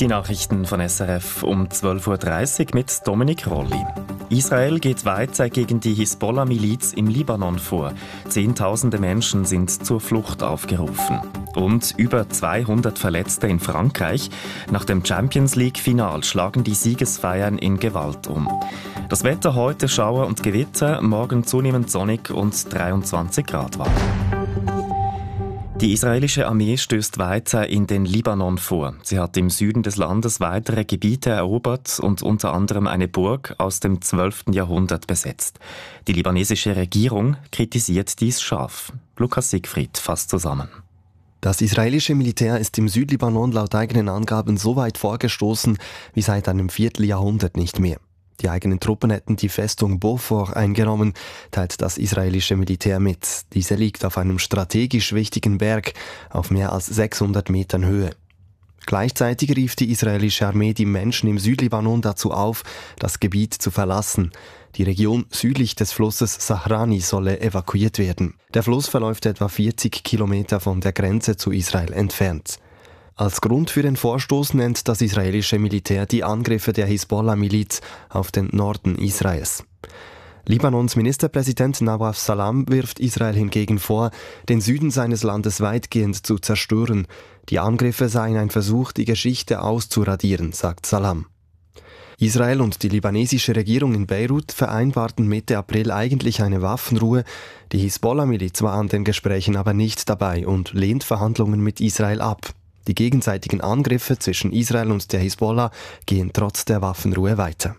Die Nachrichten von SRF um 12.30 Uhr mit Dominik Rolli. Israel geht weiter gegen die Hisbollah-Miliz im Libanon vor. Zehntausende Menschen sind zur Flucht aufgerufen. Und über 200 Verletzte in Frankreich. Nach dem Champions-League-Final schlagen die Siegesfeiern in Gewalt um. Das Wetter heute Schauer und Gewitter, morgen zunehmend sonnig und 23 Grad warm. Die israelische Armee stößt weiter in den Libanon vor. Sie hat im Süden des Landes weitere Gebiete erobert und unter anderem eine Burg aus dem 12. Jahrhundert besetzt. Die libanesische Regierung kritisiert dies scharf. Lukas Siegfried fasst zusammen. Das israelische Militär ist im Südlibanon laut eigenen Angaben so weit vorgestoßen wie seit einem Vierteljahrhundert nicht mehr. Die eigenen Truppen hätten die Festung Beaufort eingenommen, teilt das israelische Militär mit. Diese liegt auf einem strategisch wichtigen Berg auf mehr als 600 Metern Höhe. Gleichzeitig rief die israelische Armee die Menschen im Südlibanon dazu auf, das Gebiet zu verlassen. Die Region südlich des Flusses Sahrani solle evakuiert werden. Der Fluss verläuft etwa 40 Kilometer von der Grenze zu Israel entfernt. Als Grund für den Vorstoß nennt das israelische Militär die Angriffe der Hisbollah-Miliz auf den Norden Israels. Libanons Ministerpräsident Nawaf Salam wirft Israel hingegen vor, den Süden seines Landes weitgehend zu zerstören. Die Angriffe seien ein Versuch, die Geschichte auszuradieren, sagt Salam. Israel und die libanesische Regierung in Beirut vereinbarten Mitte April eigentlich eine Waffenruhe. Die Hisbollah-Miliz war an den Gesprächen aber nicht dabei und lehnt Verhandlungen mit Israel ab. Die gegenseitigen Angriffe zwischen Israel und der Hisbollah gehen trotz der Waffenruhe weiter.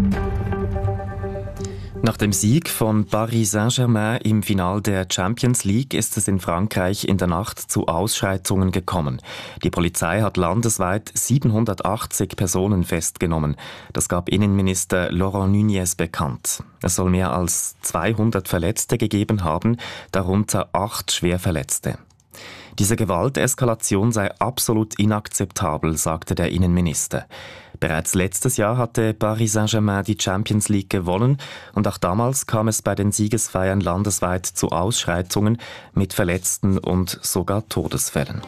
Nach dem Sieg von Paris Saint-Germain im Finale der Champions League ist es in Frankreich in der Nacht zu Ausschreitungen gekommen. Die Polizei hat landesweit 780 Personen festgenommen. Das gab Innenminister Laurent Nunez bekannt. Es soll mehr als 200 Verletzte gegeben haben, darunter 8 Schwerverletzte. Diese Gewalteskalation sei absolut inakzeptabel, sagte der Innenminister. Bereits letztes Jahr hatte Paris Saint-Germain die Champions League gewonnen und auch damals kam es bei den Siegesfeiern landesweit zu Ausschreitungen mit Verletzten und sogar Todesfällen.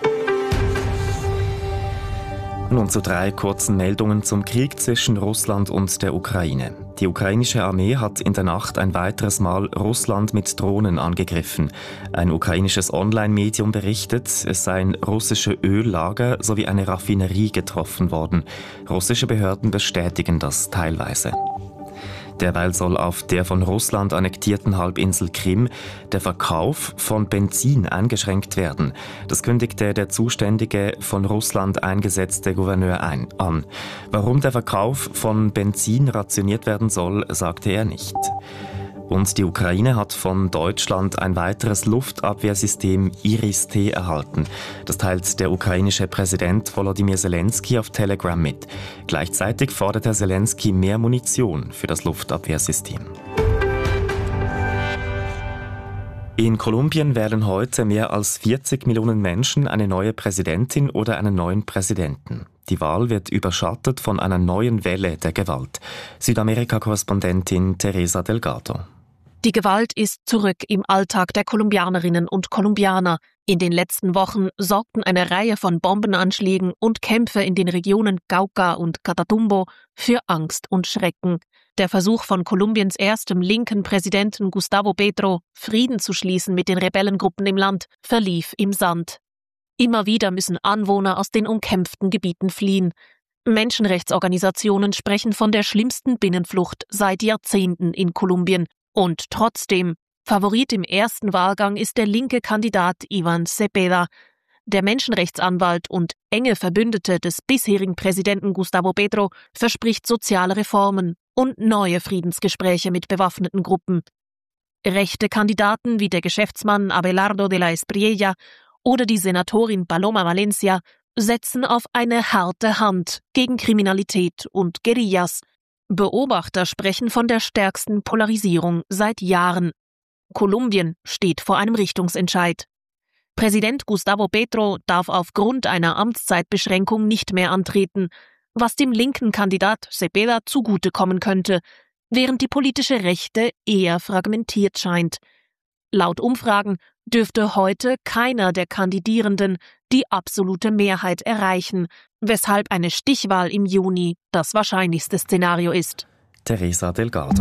Nun zu 3 kurzen Meldungen zum Krieg zwischen Russland und der Ukraine. Die ukrainische Armee hat in der Nacht ein weiteres Mal Russland mit Drohnen angegriffen. Ein ukrainisches Online-Medium berichtet, es seien russische Öllager sowie eine Raffinerie getroffen worden. Russische Behörden bestätigen das teilweise. Derweil soll auf der von Russland annektierten Halbinsel Krim der Verkauf von Benzin eingeschränkt werden. Das kündigte der zuständige von Russland eingesetzte Gouverneur an. Warum der Verkauf von Benzin rationiert werden soll, sagte er nicht. Und die Ukraine hat von Deutschland ein weiteres Luftabwehrsystem Iris-T erhalten. Das teilt der ukrainische Präsident Volodymyr Zelensky auf Telegram mit. Gleichzeitig fordert Herr Zelensky mehr Munition für das Luftabwehrsystem. In Kolumbien wählen heute mehr als 40 Millionen Menschen eine neue Präsidentin oder einen neuen Präsidenten. Die Wahl wird überschattet von einer neuen Welle der Gewalt. Südamerika-Korrespondentin Teresa Delgado. Die Gewalt ist zurück im Alltag der Kolumbianerinnen und Kolumbianer. In den letzten Wochen sorgten eine Reihe von Bombenanschlägen und Kämpfe in den Regionen Cauca und Catatumbo für Angst und Schrecken. Der Versuch von Kolumbiens erstem linken Präsidenten Gustavo Petro, Frieden zu schließen mit den Rebellengruppen im Land, verlief im Sand. Immer wieder müssen Anwohner aus den umkämpften Gebieten fliehen. Menschenrechtsorganisationen sprechen von der schlimmsten Binnenflucht seit Jahrzehnten in Kolumbien. Und trotzdem, Favorit im ersten Wahlgang ist der linke Kandidat Iván Cepeda. Der Menschenrechtsanwalt und enge Verbündete des bisherigen Präsidenten Gustavo Petro verspricht soziale Reformen und neue Friedensgespräche mit bewaffneten Gruppen. Rechte Kandidaten wie der Geschäftsmann Abelardo de la Espriella oder die Senatorin Paloma Valencia setzen auf eine harte Hand gegen Kriminalität und Guerillas. Beobachter sprechen von der stärksten Polarisierung seit Jahren. Kolumbien steht vor einem Richtungsentscheid. Präsident Gustavo Petro darf aufgrund einer Amtszeitbeschränkung nicht mehr antreten, was dem linken Kandidat Cepeda zugutekommen könnte, während die politische Rechte eher fragmentiert scheint. Laut Umfragen dürfte heute keiner der Kandidierenden die absolute Mehrheit erreichen, weshalb eine Stichwahl im Juni das wahrscheinlichste Szenario ist. Teresa Delgado.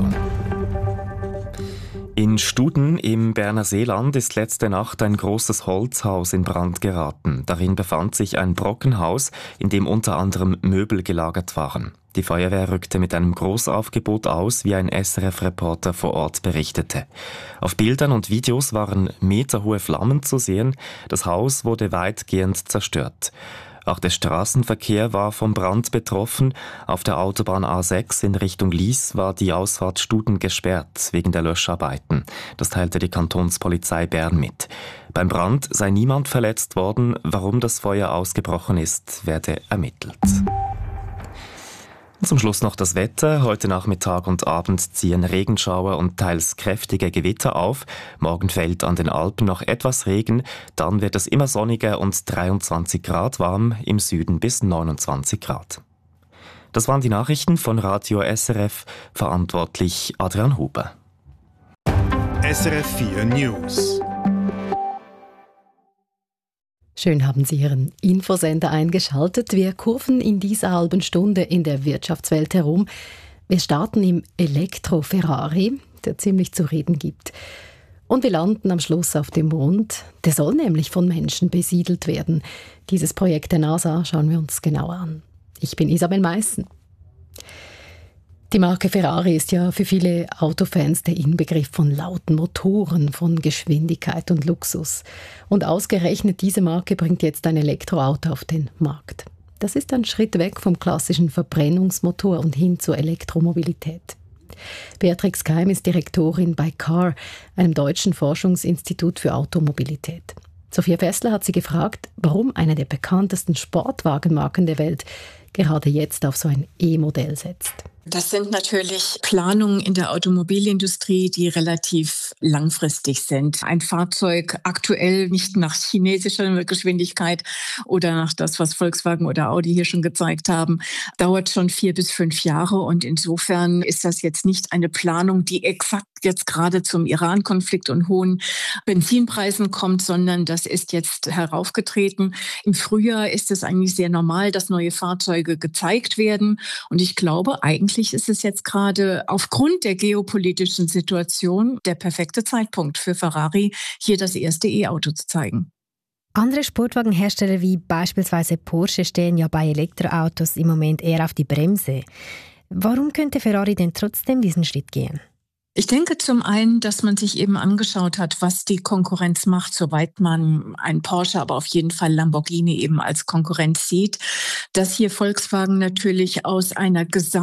In Studen im Berner Seeland ist letzte Nacht ein großes Holzhaus in Brand geraten. Darin befand sich ein Brockenhaus, in dem unter anderem Möbel gelagert waren. Die Feuerwehr rückte mit einem Großaufgebot aus, wie ein SRF-Reporter vor Ort berichtete. Auf Bildern und Videos waren meterhohe Flammen zu sehen. Das Haus wurde weitgehend zerstört. Auch der Straßenverkehr war vom Brand betroffen. Auf der Autobahn A6 in Richtung Lies war die Ausfahrt Studen gesperrt, wegen der Löscharbeiten. Das teilte die Kantonspolizei Bern mit. Beim Brand sei niemand verletzt worden. Warum das Feuer ausgebrochen ist, werde ermittelt. Zum Schluss noch das Wetter. Heute Nachmittag und Abend ziehen Regenschauer und teils kräftige Gewitter auf. Morgen fällt an den Alpen noch etwas Regen. Dann wird es immer sonniger und 23 Grad warm, im Süden bis 29 Grad. Das waren die Nachrichten von Radio SRF, verantwortlich Adrian Huber. SRF 4 News. Schön haben Sie Ihren Infosender eingeschaltet. Wir kurven in dieser halben Stunde in der Wirtschaftswelt herum. Wir starten im Elektro-Ferrari, der ziemlich zu reden gibt. Und wir landen am Schluss auf dem Mond. Der soll nämlich von Menschen besiedelt werden. Dieses Projekt der NASA schauen wir uns genauer an. Ich bin Isabel Meissen. Die Marke Ferrari ist ja für viele Autofans der Inbegriff von lauten Motoren, von Geschwindigkeit und Luxus. Und ausgerechnet diese Marke bringt jetzt ein Elektroauto auf den Markt. Das ist ein Schritt weg vom klassischen Verbrennungsmotor und hin zur Elektromobilität. Beatrix Keim ist Direktorin bei CAR, einem deutschen Forschungsinstitut für Automobilität. Sophia Fessler hat sie gefragt, warum eine der bekanntesten Sportwagenmarken der Welt gerade jetzt auf so ein E-Modell setzt. Das sind natürlich Planungen in der Automobilindustrie, die relativ langfristig sind. Ein Fahrzeug aktuell nicht nach chinesischer Geschwindigkeit oder nach das, was Volkswagen oder Audi hier schon gezeigt haben, dauert schon 4 bis 5 Jahre. Und insofern ist das jetzt nicht eine Planung, die exakt jetzt gerade zum Iran-Konflikt und hohen Benzinpreisen kommt, sondern das ist jetzt heraufgetreten. Im Frühjahr ist es eigentlich sehr normal, dass neue Fahrzeuge gezeigt werden. Und ich glaube, eigentlich ist es jetzt gerade aufgrund der geopolitischen Situation der perfekte Zeitpunkt für Ferrari, hier das erste E-Auto zu zeigen. Andere Sportwagenhersteller wie beispielsweise Porsche stehen ja bei Elektroautos im Moment eher auf die Bremse. Warum könnte Ferrari denn trotzdem diesen Schritt gehen? Ich denke zum einen, dass man sich eben angeschaut hat, was die Konkurrenz macht, soweit man einen Porsche, aber auf jeden Fall Lamborghini eben als Konkurrenz sieht, dass hier Volkswagen natürlich aus einer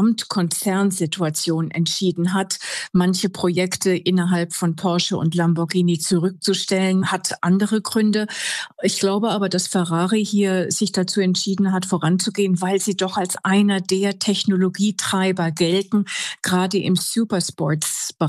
Gesamtkonzernsituation entschieden hat, manche Projekte innerhalb von Porsche und Lamborghini zurückzustellen, hat andere Gründe. Ich glaube aber, dass Ferrari hier sich dazu entschieden hat, voranzugehen, weil sie doch als einer der Technologietreiber gelten, gerade im Supersports-Bereich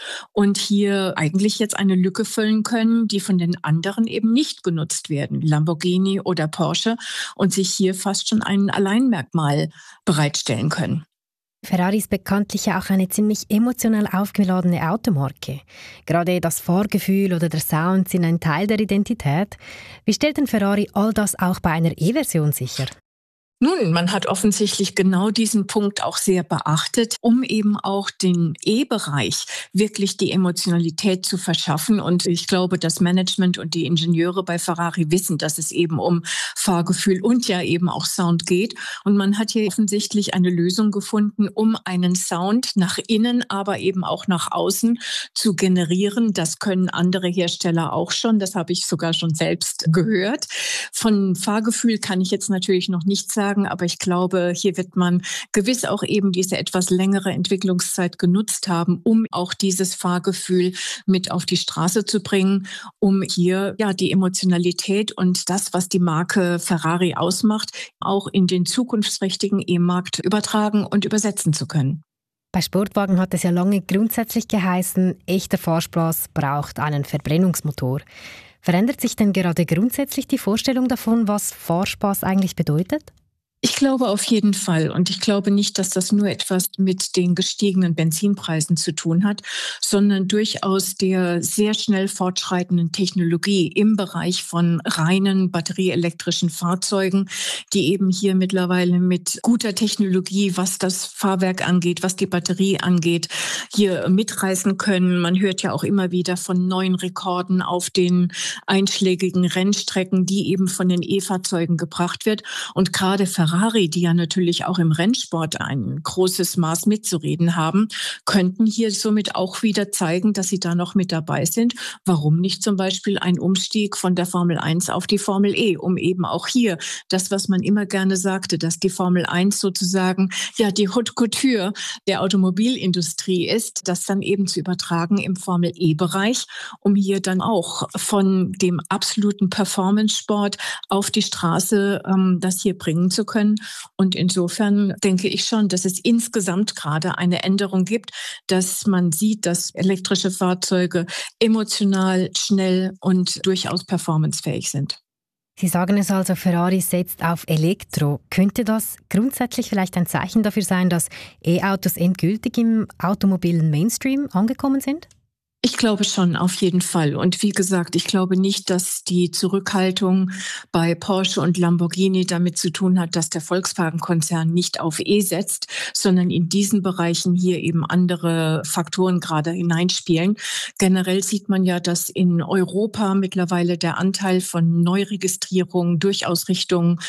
und hier eigentlich jetzt eine Lücke füllen können, die von den anderen eben nicht genutzt werden, Lamborghini oder Porsche, und sich hier fast schon ein Alleinmerkmal bereitstellen können. Ferrari ist bekanntlich ja auch eine ziemlich emotional aufgeladene Automarke. Gerade das Fahrgefühl oder der Sound sind ein Teil der Identität. Wie stellt denn Ferrari all das auch bei einer E-Version sicher? Nun, man hat offensichtlich genau diesen Punkt auch sehr beachtet, um eben auch den E-Bereich wirklich die Emotionalität zu verschaffen. Und ich glaube, das Management und die Ingenieure bei Ferrari wissen, dass es eben um Fahrgefühl und ja eben auch Sound geht. Und man hat hier offensichtlich eine Lösung gefunden, um einen Sound nach innen, aber eben auch nach außen zu generieren. Das können andere Hersteller auch schon. Das habe ich sogar schon selbst gehört. Von Fahrgefühl kann ich jetzt natürlich noch nichts sagen. Aber ich glaube, hier wird man gewiss auch eben diese etwas längere Entwicklungszeit genutzt haben, um auch dieses Fahrgefühl mit auf die Straße zu bringen, um hier ja die Emotionalität und das, was die Marke Ferrari ausmacht, auch in den zukunftsträchtigen E-Markt übertragen und übersetzen zu können. Bei Sportwagen hat es ja lange grundsätzlich geheißen, echter Fahrspaß braucht einen Verbrennungsmotor. Verändert sich denn gerade grundsätzlich die Vorstellung davon, was Fahrspaß eigentlich bedeutet? Ich glaube auf jeden Fall. Und ich glaube nicht, dass das nur etwas mit den gestiegenen Benzinpreisen zu tun hat, sondern durchaus der sehr schnell fortschreitenden Technologie im Bereich von reinen batterieelektrischen Fahrzeugen, die eben hier mittlerweile mit guter Technologie, was das Fahrwerk angeht, was die Batterie angeht, hier mitreißen können. Man hört ja auch immer wieder von neuen Rekorden auf den einschlägigen Rennstrecken, die eben von den E-Fahrzeugen gebracht wird. Und gerade Ferrari, die ja natürlich auch im Rennsport ein großes Maß mitzureden haben, könnten hier somit auch wieder zeigen, dass sie da noch mit dabei sind. Warum nicht zum Beispiel ein Umstieg von der Formel 1 auf die Formel E, um eben auch hier das, was man immer gerne sagte, dass die Formel 1 sozusagen ja die Haute Couture der Automobilindustrie ist, das dann eben zu übertragen im Formel E-Bereich, um hier dann auch von dem absoluten Performance-Sport auf die Straße das hier bringen zu können. Und insofern denke ich schon, dass es insgesamt gerade eine Änderung gibt, dass man sieht, dass elektrische Fahrzeuge emotional, schnell und durchaus performancefähig sind. Sie sagen es also, Ferrari setzt auf Elektro. Könnte das grundsätzlich vielleicht ein Zeichen dafür sein, dass E-Autos endgültig im automobilen Mainstream angekommen sind? Ich glaube schon, auf jeden Fall. Und wie gesagt, ich glaube nicht, dass die Zurückhaltung bei Porsche und Lamborghini damit zu tun hat, dass der Volkswagen-Konzern nicht auf E setzt, sondern in diesen Bereichen hier eben andere Faktoren gerade hineinspielen. Generell sieht man ja, dass in Europa mittlerweile der Anteil von Neuregistrierungen durchaus Richtung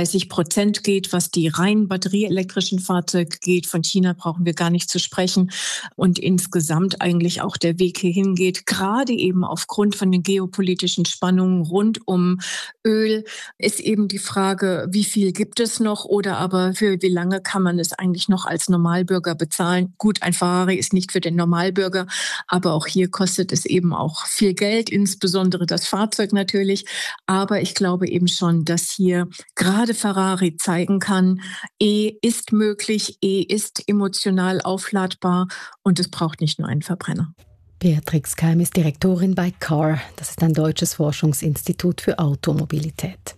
30% geht, was die rein batterieelektrischen Fahrzeuge geht. Von China brauchen wir gar nicht zu sprechen. Und insgesamt eigentlich auch der Weg hierhin geht, gerade eben aufgrund von den geopolitischen Spannungen rund um Öl, ist eben die Frage, wie viel gibt es noch oder aber für wie lange kann man es eigentlich noch als Normalbürger bezahlen? Gut, ein Ferrari ist nicht für den Normalbürger, aber auch hier kostet es eben auch viel Geld, insbesondere das Fahrzeug natürlich. Aber ich glaube eben schon, dass hier gerade Ferrari zeigen kann, E ist möglich, E ist emotional aufladbar und es braucht nicht nur einen Verbrenner. Beatrix Keim ist Direktorin bei CAR, das ist ein deutsches Forschungsinstitut für Automobilität.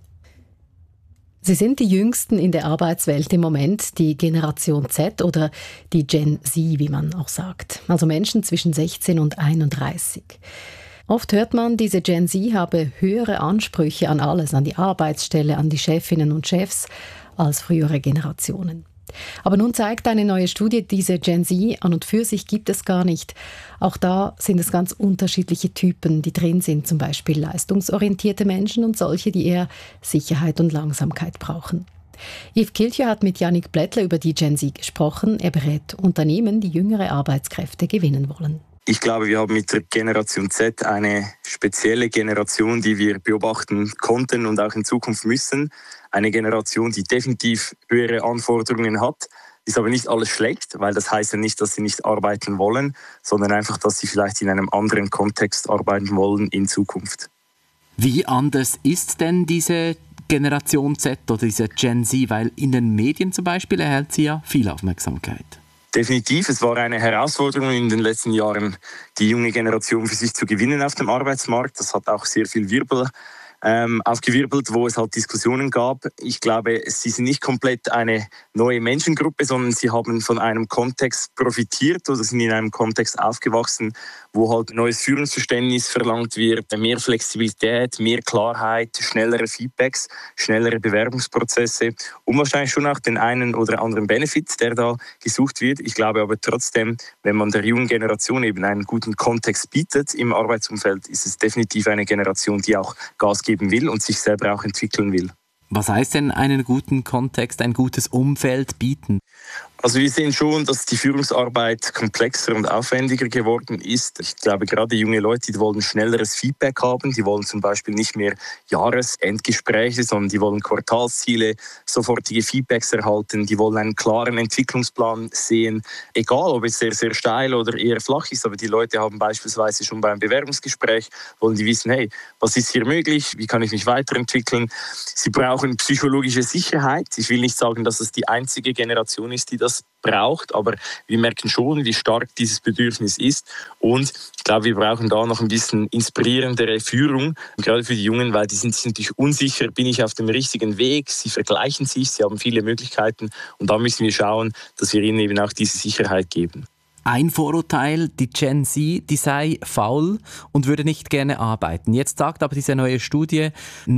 Sie sind die Jüngsten in der Arbeitswelt im Moment, die Generation Z oder die Gen Z, wie man auch sagt, also Menschen zwischen 16 und 31. Oft hört man, diese Gen Z habe höhere Ansprüche an alles, an die Arbeitsstelle, an die Chefinnen und Chefs als frühere Generationen. Aber nun zeigt eine neue Studie, diese Gen Z an und für sich gibt es gar nicht. Auch da sind es ganz unterschiedliche Typen, die drin sind, zum Beispiel leistungsorientierte Menschen und solche, die eher Sicherheit und Langsamkeit brauchen. Yves Kilcher hat mit Yannick Blättler über die Gen Z gesprochen. Er berät Unternehmen, die jüngere Arbeitskräfte gewinnen wollen. Ich glaube, wir haben mit der Generation Z eine spezielle Generation, die wir beobachten konnten und auch in Zukunft müssen. Eine Generation, die definitiv höhere Anforderungen hat, ist aber nicht alles schlecht, weil das heißt ja nicht, dass sie nicht arbeiten wollen, sondern einfach, dass sie vielleicht in einem anderen Kontext arbeiten wollen in Zukunft. Wie anders ist denn diese Generation Z oder diese Gen Z? Weil in den Medien zum Beispiel erhält sie ja viel Aufmerksamkeit. Definitiv, es war eine Herausforderung in den letzten Jahren, die junge Generation für sich zu gewinnen auf dem Arbeitsmarkt. Das hat auch sehr viel Wirbel aufgewirbelt, wo es halt Diskussionen gab. Ich glaube, sie sind nicht komplett eine neue Menschengruppe, sondern sie haben von einem Kontext profitiert oder sind in einem Kontext aufgewachsen, wo halt neues Führungsverständnis verlangt wird, mehr Flexibilität, mehr Klarheit, schnellere Feedbacks, schnellere Bewerbungsprozesse und wahrscheinlich schon auch den einen oder anderen Benefit, der da gesucht wird. Ich glaube aber trotzdem, wenn man der jungen Generation eben einen guten Kontext bietet im Arbeitsumfeld, ist es definitiv eine Generation, die auch Gas geben will und sich selber auch entwickeln will. Was heißt denn einen guten Kontext, ein gutes Umfeld bieten? Also wir sehen schon, dass die Führungsarbeit komplexer und aufwendiger geworden ist. Ich glaube, gerade junge Leute, die wollen schnelleres Feedback haben. Die wollen zum Beispiel nicht mehr Jahresendgespräche, sondern die wollen Quartalsziele, sofortige Feedbacks erhalten. Die wollen einen klaren Entwicklungsplan sehen. Egal, ob es sehr, sehr steil oder eher flach ist, aber die Leute haben beispielsweise schon beim Bewerbungsgespräch, wollen die wissen, hey, was ist hier möglich? Wie kann ich mich weiterentwickeln? Sie brauchen psychologische Sicherheit. Ich will nicht sagen, dass es die einzige Generation ist, die das das braucht, aber wir merken schon, wie stark dieses Bedürfnis ist und ich glaube, wir brauchen da noch ein bisschen inspirierendere Führung, gerade für die Jungen, weil die sind natürlich unsicher, bin ich auf dem richtigen Weg, sie vergleichen sich, sie haben viele Möglichkeiten und da müssen wir schauen, dass wir ihnen eben auch diese Sicherheit geben. Ein Vorurteil, die Gen Z, die sei faul und würde nicht gerne arbeiten. Jetzt sagt aber diese neue Studie,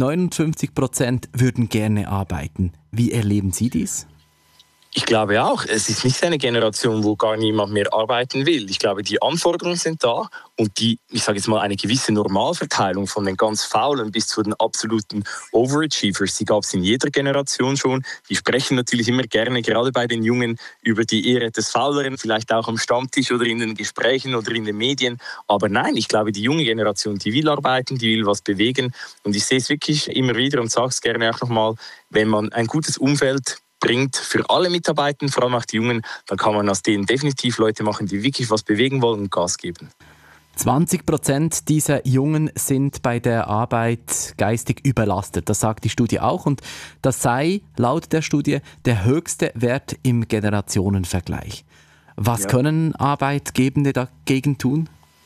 59% würden gerne arbeiten. Wie erleben Sie dies? Ich glaube auch, es ist nicht eine Generation, wo gar niemand mehr arbeiten will. Ich glaube, die Anforderungen sind da und ich sage jetzt mal, eine gewisse Normalverteilung von den ganz Faulen bis zu den absoluten Overachievers, die gab es in jeder Generation schon. Die sprechen natürlich immer gerne, gerade bei den Jungen, über die Ehre des Fauleren, vielleicht auch am Stammtisch oder in den Gesprächen oder in den Medien. Aber nein, ich glaube, die junge Generation, die will arbeiten, die will was bewegen. Und ich sehe es wirklich immer wieder und sage es gerne auch nochmal, wenn man ein gutes Umfeld bringt für alle Mitarbeiter, vor allem auch die Jungen, dann kann man aus denen definitiv Leute machen, die wirklich was bewegen wollen und Gas geben. 20% dieser Jungen sind bei der Arbeit geistig überlastet. Das sagt die Studie auch und das sei laut der Studie der höchste Wert im Generationenvergleich. Was können Arbeitgebende dagegen tun?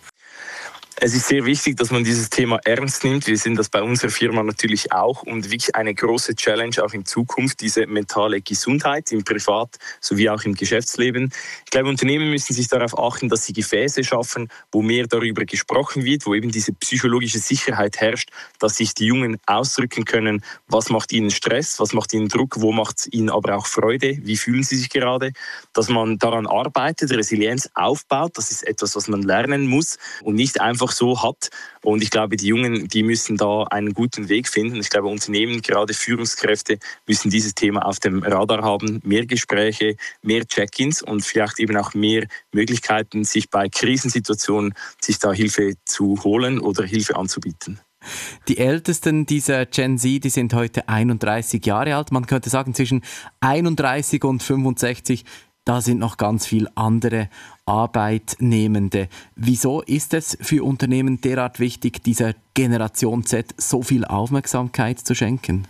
Es ist sehr wichtig, dass man dieses Thema ernst nimmt. Wir sind das bei unserer Firma natürlich auch und wirklich eine große Challenge auch in Zukunft, diese mentale Gesundheit im Privat- sowie auch im Geschäftsleben. Ich glaube, Unternehmen müssen sich darauf achten, dass sie Gefäße schaffen, wo mehr darüber gesprochen wird, wo eben diese psychologische Sicherheit herrscht, dass sich die Jungen ausdrücken können, was macht ihnen Stress, was macht ihnen Druck, wo macht es ihnen aber auch Freude, wie fühlen sie sich gerade, dass man daran arbeitet, Resilienz aufbaut, das ist etwas, was man lernen muss und nicht einfach so hat. Und ich glaube, die Jungen, die müssen da einen guten Weg finden. Ich glaube, Unternehmen, gerade Führungskräfte, müssen dieses Thema auf dem Radar haben. Mehr Gespräche, mehr Check-ins und vielleicht eben auch mehr Möglichkeiten, sich bei Krisensituationen sich da Hilfe zu holen oder Hilfe anzubieten. Die Ältesten dieser Gen Z, die sind heute 31 Jahre alt. Man könnte sagen, zwischen 31 und 65 da sind noch ganz viele andere Arbeitnehmende. Wieso ist es für Unternehmen derart wichtig, dieser Generation Z so viel Aufmerksamkeit zu schenken?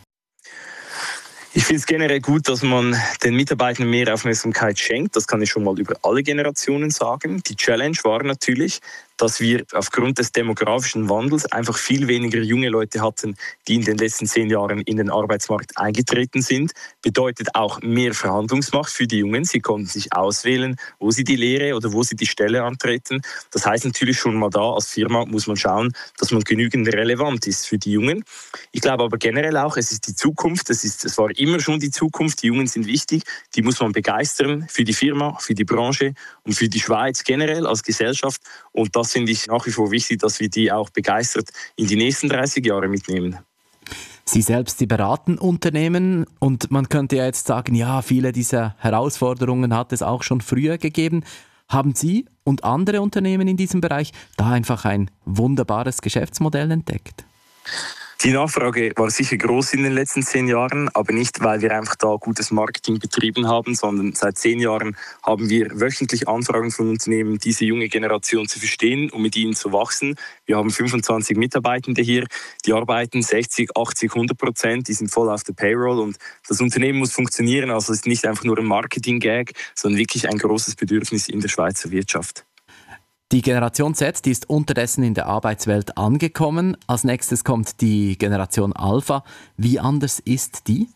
Ich finde es generell gut, dass man den Mitarbeitern mehr Aufmerksamkeit schenkt. Das kann ich schon mal über alle Generationen sagen. Die Challenge war natürlich, dass wir aufgrund des demografischen Wandels einfach viel weniger junge Leute hatten, die in den letzten 10 Jahren in den Arbeitsmarkt eingetreten sind. Bedeutet auch mehr Verhandlungsmacht für die Jungen. Sie konnten sich auswählen, wo sie die Lehre oder wo sie die Stelle antreten. Das heißt natürlich schon mal da, als Firma muss man schauen, dass man genügend relevant ist für die Jungen. Ich glaube aber generell auch, es ist die Zukunft. Es war immer schon die Zukunft. Die Jungen sind wichtig. Die muss man begeistern für die Firma, für die Branche und für die Schweiz generell als Gesellschaft. Und das finde ich nach wie vor wichtig, dass wir die auch begeistert in die nächsten 30 Jahre mitnehmen. Sie selbst, Sie beraten Unternehmen und man könnte ja jetzt sagen, ja, viele dieser Herausforderungen hat es auch schon früher gegeben. Haben Sie und andere Unternehmen in diesem Bereich da einfach ein wunderbares Geschäftsmodell entdeckt? Die Nachfrage war sicher groß in den letzten 10 Jahren, aber nicht, weil wir einfach da gutes Marketing betrieben haben, sondern seit 10 Jahren haben wir wöchentlich Anfragen von Unternehmen, diese junge Generation zu verstehen und mit ihnen zu wachsen. Wir haben 25 Mitarbeitende hier, die arbeiten 60, 80, 100%, die sind voll auf der Payroll und das Unternehmen muss funktionieren. Also es ist nicht einfach nur ein Marketing-Gag, sondern wirklich ein großes Bedürfnis in der Schweizer Wirtschaft. Die Generation Z, die ist unterdessen in der Arbeitswelt angekommen. Als nächstes kommt die Generation Alpha. Wie anders ist die?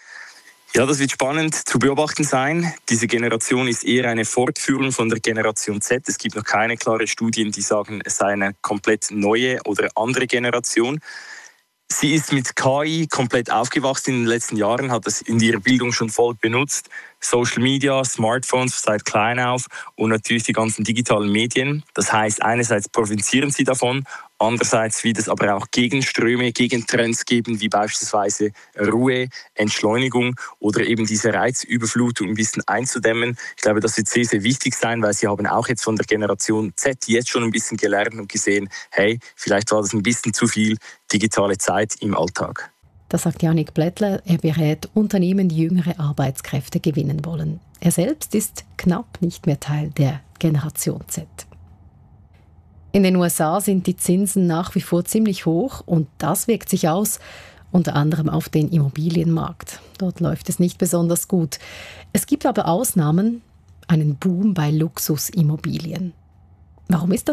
Ja, das wird spannend zu beobachten sein. Diese Generation ist eher eine Fortführung von der Generation Z. Es gibt noch keine klaren Studien, die sagen, es sei eine komplett neue oder andere Generation. Sie ist mit KI komplett aufgewachsen in den letzten Jahren, hat es in ihrer Bildung schon voll benutzt. Social Media, Smartphones seit klein auf und natürlich die ganzen digitalen Medien. Das heißt, einerseits profitieren sie davon, andererseits wird es aber auch Gegenströme, Gegentrends geben, wie beispielsweise Ruhe, Entschleunigung oder eben diese Reizüberflutung ein bisschen einzudämmen. Ich glaube, das wird sehr, sehr wichtig sein, weil sie haben auch jetzt von der Generation Z jetzt schon ein bisschen gelernt und gesehen, hey, vielleicht war das ein bisschen zu viel digitale Zeit im Alltag. Das sagt Janik Blättler. Er berät Unternehmen, die jüngere Arbeitskräfte gewinnen wollen. Er selbst ist knapp nicht mehr Teil der Generation Z. In den USA sind die Zinsen nach wie vor ziemlich hoch und das wirkt sich aus unter anderem auf den Immobilienmarkt. Dort läuft es nicht besonders gut. Es gibt aber Ausnahmen, einen Boom bei Luxusimmobilien. Warum ist das